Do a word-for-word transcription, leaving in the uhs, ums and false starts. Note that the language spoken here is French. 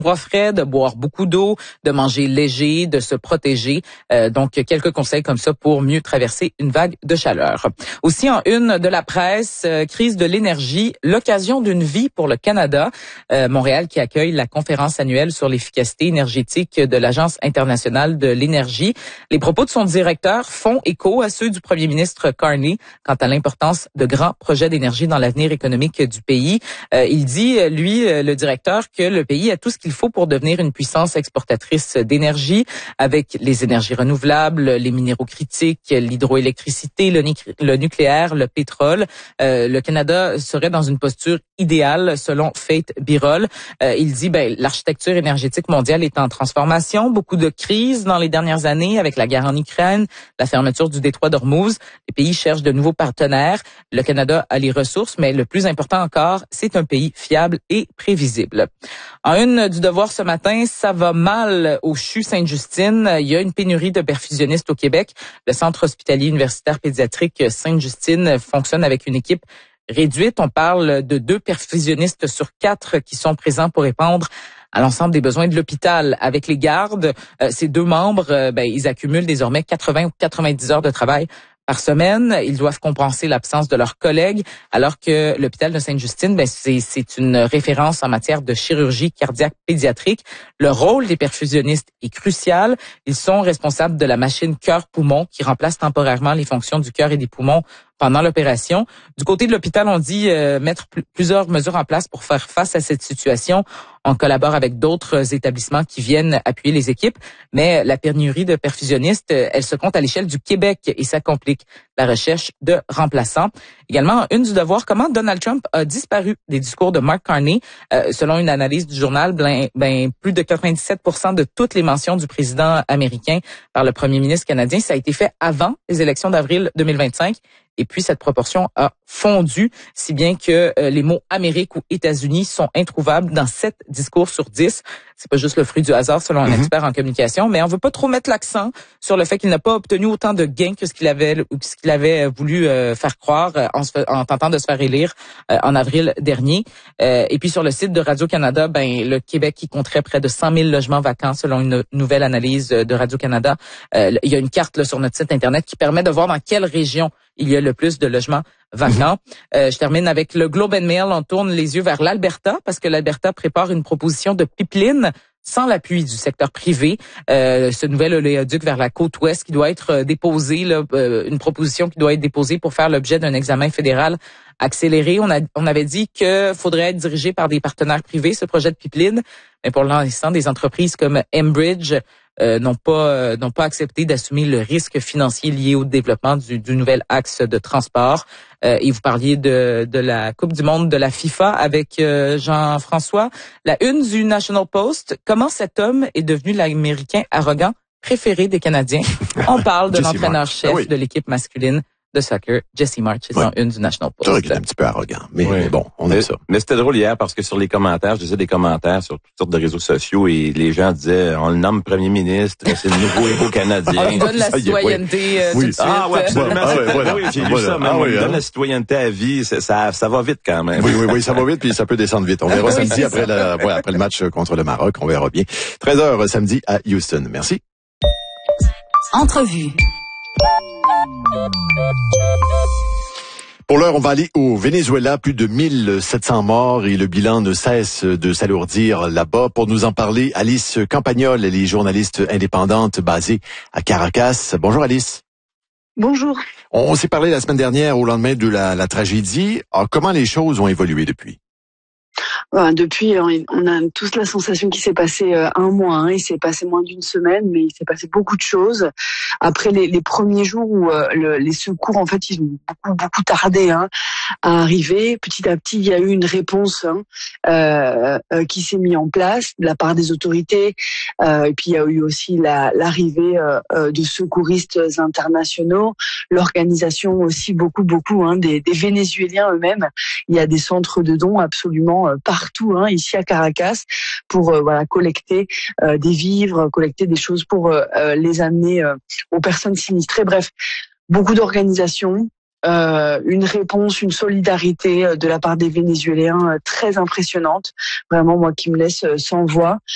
froid frais, de boire beaucoup d'eau, de manger léger, de se protéger. Euh, donc, quelques conseils comme ça pour mieux traverser une vague de chaleur. Aussi, en une de la presse, euh, crise de l'énergie, l'occasion d'une vie pour le Canada. Euh, Montréal qui accueille la conférence annuelle sur l'efficacité énergétique de l'Agence internationale de l'énergie. Les propos de son directeur font écho à ceux du premier ministre Carney quant à l'importance de grands projets d'énergie dans l'avenir économique du pays. Euh, il dit, lui, le directeur, que le pays a tout ce qu'il faut pour devenir une puissance exportatrice d'énergie avec les énergies renouvelables, les minéraux critiques, l'hydroélectricité, le, le nucléaire, le pétrole. Euh, le Canada serait dans une posture idéale selon Faith Birol. Euh, il dit ben l'architecture énergétique mondiale est en transformation, beaucoup de crises dans les dernières années avec la guerre en Ukraine, la fermeture du détroit d'Ormuz. Les pays cherchent de nouveaux partenaires. Le Canada a les ressources, mais le plus important encore, c'est un pays fiable et prévisible. En une du Devoir ce matin, ça va mal au C H U Sainte-Justine. Il y a une pénurie de perfusionnistes au Québec. Le Centre hospitalier universitaire pédiatrique Sainte-Justine fonctionne avec une équipe réduite. On parle de deux perfusionnistes sur quatre qui sont présents pour répondre à l'ensemble des besoins de l'hôpital. Avec les gardes, euh, ces deux membres, euh, ben, ils accumulent désormais quatre-vingts ou quatre-vingt-dix heures de travail par semaine. Ils doivent compenser l'absence de leurs collègues, alors que l'hôpital de Sainte-Justine, ben, c'est, c'est une référence en matière de chirurgie cardiaque pédiatrique. Le rôle des perfusionnistes est crucial. Ils sont responsables de la machine cœur-poumon qui remplace temporairement les fonctions du cœur et des poumons pendant l'opération. Du côté de l'hôpital, on dit euh, mettre pl- plusieurs mesures en place pour faire face à cette situation. On collabore avec d'autres établissements qui viennent appuyer les équipes, mais la pénurie de perfusionnistes, elle se compte à l'échelle du Québec et ça complique la recherche de remplaçants. Également, une du Devoir, comment Donald Trump a disparu des discours de Mark Carney. Euh, selon une analyse du journal, ben, ben, plus de quatre-vingt-dix-sept pour cent de toutes les mentions du président américain par le premier ministre canadien, ça a été fait avant les élections d'avril deux mille vingt-cinq. Et puis, cette proportion a fondu, si bien que euh, les mots Amérique ou États-Unis sont introuvables dans sept discours sur dix. C'est pas juste le fruit du hasard, selon un mm-hmm. expert en communication, mais on veut pas trop mettre l'accent sur le fait qu'il n'a pas obtenu autant de gains que ce qu'il avait ou ce qu'il avait voulu euh, faire croire euh, en, se, en tentant de se faire élire euh, en avril dernier. Euh, et puis, sur le site de Radio-Canada, ben le Québec qui compterait près de cent mille logements vacants, selon une nouvelle analyse de Radio-Canada. Euh, il y a une carte là, sur notre site Internet qui permet de voir dans quelle région il y a le plus de logements vacants. Euh, je termine avec le Globe and Mail. On tourne les yeux vers l'Alberta parce que l'Alberta prépare une proposition de pipeline sans l'appui du secteur privé. Euh, ce nouvel oléoduc vers la côte ouest qui doit être déposé, là, euh, une proposition qui doit être déposée pour faire l'objet d'un examen fédéral accéléré. On, a, on avait dit qu'il faudrait être dirigé par des partenaires privés, ce projet de pipeline. Mais pour l'instant, des entreprises comme Enbridge euh, n'ont pas euh, n'ont pas accepté d'assumer le risque financier lié au développement du, du nouvel axe de transport. Euh, et vous parliez de, de la Coupe du monde de la FIFA avec euh, Jean-François. La une du National Post, comment cet homme est devenu l'Américain arrogant préféré des Canadiens? On parle de l'entraîneur-chef ah oui. de l'équipe masculine de soccer, Jesse March, c'est oui. en une du National Post. C'est vrai qu'il est un petit peu arrogant, mais, oui. mais bon, on mais, aime ça. Mais c'était drôle hier parce que sur les commentaires, je disais des commentaires sur toutes sortes de réseaux sociaux et les gens disaient, on le nomme premier ministre, c'est le nouveau héros canadien. On lui donne la citoyenneté euh, oui. tout de suite. Ah ouais, absolument. Ah, ouais, voilà. Oui, j'ai lu voilà. ça, mais ah, on oui, lui donne hein. la citoyenneté à vie, ça, ça, ça va vite quand même. Oui, oui, oui, ça va vite puis ça peut descendre vite. On verra oui, samedi après, la, ouais, après le match contre le Maroc, on verra bien. treize heures samedi à Houston. Merci. Entrevue. Pour l'heure, on va aller au Venezuela. Plus de mille sept cents morts et le bilan ne cesse de s'alourdir là-bas. Pour nous en parler, Alice Campagnol, elle est journaliste indépendante basée à Caracas. Bonjour Alice. Bonjour. On s'est parlé la semaine dernière au lendemain de la, la tragédie. Alors, comment les choses ont évolué depuis? Depuis, on a tous la sensation qu'il s'est passé un mois. Hein. Il s'est passé moins d'une semaine, mais il s'est passé beaucoup de choses. Après les, les premiers jours où euh, le, les secours, en fait, ils ont beaucoup, beaucoup tardé hein, à arriver. Petit à petit, il y a eu une réponse hein, euh, euh, qui s'est mise en place de la part des autorités. Euh, et puis, il y a eu aussi la, l'arrivée euh, de secouristes internationaux, l'organisation aussi beaucoup, beaucoup hein, des, des Vénézuéliens eux-mêmes. Il y a des centres de dons absolument euh, partout hein, ici à Caracas pour euh, voilà collecter euh, des vivres, collecter des choses pour euh, les amener euh, aux personnes sinistrées. Bref, beaucoup d'organisations, euh, une réponse, une solidarité euh, de la part des Vénézuéliens euh, très impressionnante. Vraiment, moi qui me laisse euh, sans voix.